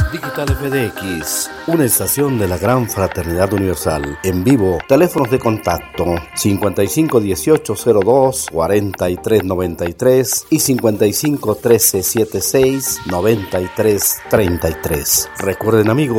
Digital FDX, una estación de la Gran Fraternidad Universal. En vivo, teléfonos de contacto 551802-4393 y 551376-9333. Recuerden, amigos,